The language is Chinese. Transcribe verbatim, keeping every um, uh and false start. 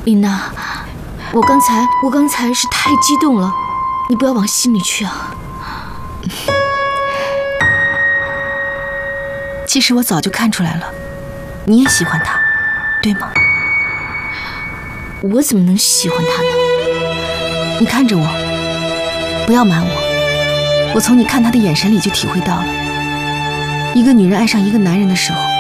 琳娜，我刚才我刚才是太激动了，你不要往心里去啊。 其实我早就看出来了，你也喜欢他，对吗？ 我怎么能喜欢他呢？ 你看着我，不要瞒我，我从你看他的眼神里就体会到了，一个女人爱上一个男人的时候，